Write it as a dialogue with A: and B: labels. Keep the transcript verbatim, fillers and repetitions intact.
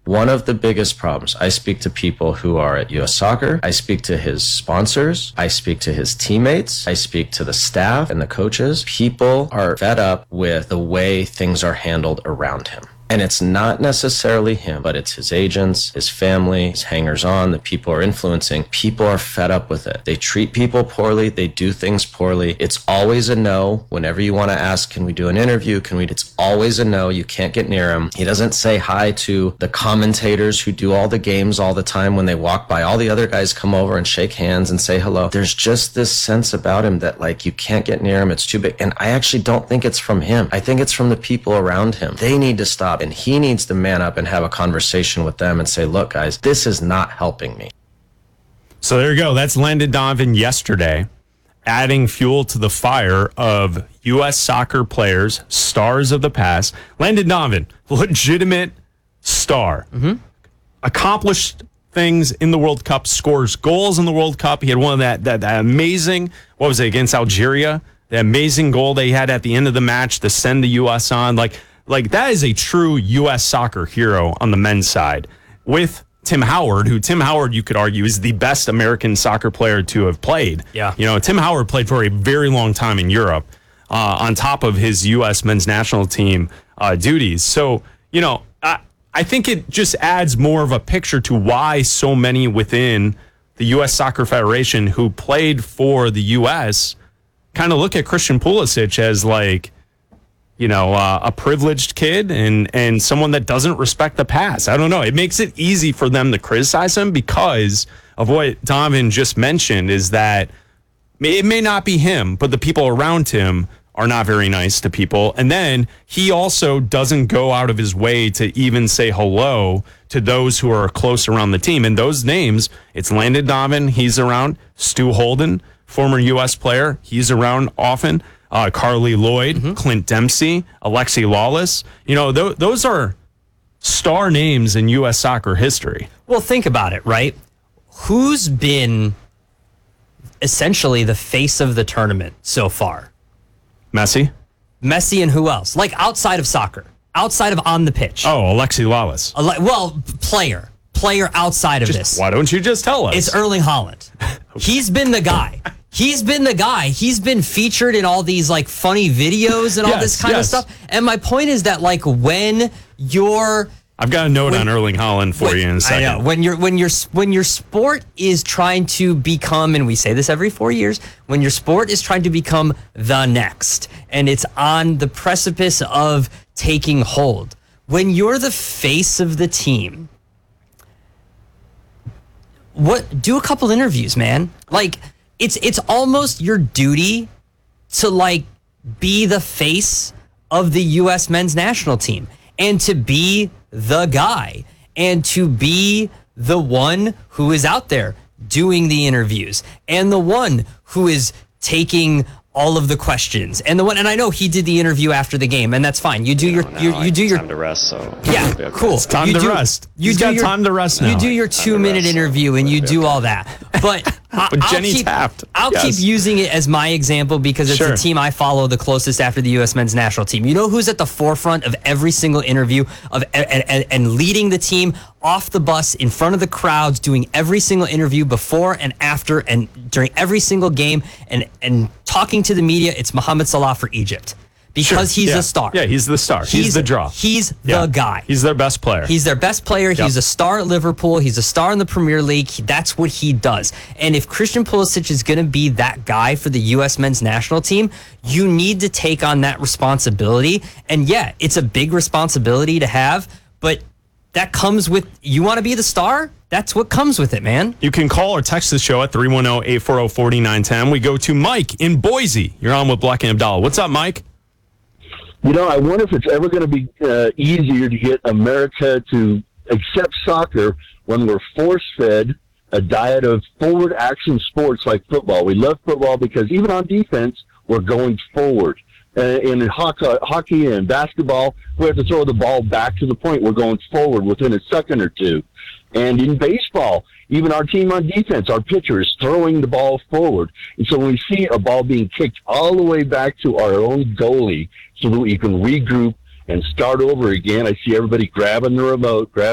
A: One of the biggest problems, I speak to people who are at U S Soccer, I speak to his sponsors, I speak to his teammates, I speak to the staff and the coaches. People are fed up with the way things are handled around him. And it's not necessarily him, but it's his agents, his family, his hangers-on, the people are influencing. People are fed up with it. They treat people poorly. They do things poorly. It's always a no. Whenever you want to ask, can we do an interview? Can we? It's always a no. You can't get near him. He doesn't say hi to the commentators who do all the games all the time when they walk by. All the other guys come over and shake hands and say hello. There's just this sense about him that, like, you can't get near him. It's too big. And I actually don't think it's from him. I think it's from the people around him. They need to stop. And he needs to man up and have a conversation with them and say, look, guys, this is not helping me.
B: So there you go. That's Landon Donovan yesterday, adding fuel to the fire of U S soccer players, stars of the past. Landon Donovan, legitimate star. Mm-hmm. Accomplished things in the World Cup, scores goals in the World Cup. He had one of that, that, that amazing, what was it, against Algeria? The amazing goal they had at the end of the match to send the U S on. Like, Like, that is a true U S soccer hero on the men's side. With Tim Howard, who Tim Howard, you could argue, is the best American soccer player to have played.
C: Yeah.
B: You know, Tim Howard played for a very long time in Europe uh, on top of his U S men's national team uh, duties. So, you know, I, I think it just adds more of a picture to why so many within the U S Soccer Federation who played for the U S kind of look at Christian Pulisic as, like, you know, uh, a privileged kid and, and someone that doesn't respect the past. I don't know. It makes it easy for them to criticize him because of what Donovan just mentioned, is that it may not be him, but the people around him are not very nice to people. And then he also doesn't go out of his way to even say hello to those who are close around the team. And those names, it's Landon Donovan, he's around. Stu Holden, former U S player, he's around often. Uh, Carly Lloyd, mm-hmm. Clint Dempsey, Alexi Lawless. You know, th- those are star names in U S soccer history.
C: Well, think about it, right? Who's been essentially the face of the tournament so far?
B: Messi?
C: Messi and who else? Like, outside of soccer, outside of on the pitch.
B: Oh, Alexi Lawless.
C: Ale- well, player. Player outside of
B: just,
C: this.
B: Why don't you just tell us?
C: It's Erling Haaland. He's been the guy. He's been the guy. He's been featured in all these, like, funny videos and all
B: yes,
C: this kind
B: yes.
C: of stuff. And my point is that, like, when you're...
B: I've got a note
C: when,
B: on Erling Haaland for
C: when,
B: you in a second.
C: I know. When, you're, when, you're, when your sport is trying to become, and we say this every four years, when your sport is trying to become the next, and it's on the precipice of taking hold, when you're the face of the team, what do a couple interviews, man. Like, it's it's almost your duty to, like, be the face of the U S men's national team and to be the guy and to be the one who is out there doing the interviews and the one who is taking all of the questions and the one, and I know he did the interview after the game, and that's fine. You do
D: you
C: your,
D: know,
C: you, you do your
D: time to rest. So
C: yeah, cool.
B: It's time
C: you
B: to
C: do,
B: rest.
C: You
B: He's
C: do
B: got
C: your,
B: time to rest now.
C: You do your two minute
D: rest,
C: interview
D: so
C: and you do
D: okay.
C: all that, but I,
B: But
C: I'll
B: Jenny
C: keep,
B: Taft.
C: I'll
B: Yes.
C: keep using it as my example because it's
B: Sure.
C: the team I follow the closest after the U S men's national team. You know who's at the forefront of every single interview of and, and, and leading the team off the bus in front of the crowds, doing every single interview before and after and during every single game, and and talking to the media. It's Mohamed Salah for Egypt. Because
B: Sure.
C: he's
B: yeah.
C: a star.
B: Yeah, he's the star. He's, he's the draw.
C: He's
B: yeah.
C: the guy.
B: He's their best player.
C: He's their best player.
B: Yep.
C: He's a star at Liverpool. He's a star in the Premier League. He, that's what he does. And if Christian Pulisic is going to be that guy for the U S men's national team, you need to take on that responsibility. And yeah, it's a big responsibility to have, but that comes with, you want to be the star? That's what comes with it, man.
B: You can call or text the show at three one zero, eight four zero, four nine one zero. We go to Mike in Boise. You're on with Black and Abdallah. What's up, Mike?
E: You know, I wonder if it's ever going to be uh, easier to get America to accept soccer when we're force-fed a diet of forward action sports like football. We love football because even on defense, we're going forward. Uh, in hockey, hockey and basketball, we have to throw the ball back to the point. We're going forward within a second or two. And in baseball, even our team on defense, our pitcher is throwing the ball forward. And so when we see a ball being kicked all the way back to our own goalie so that we can regroup and start over again, I see everybody grabbing the remote, grabbing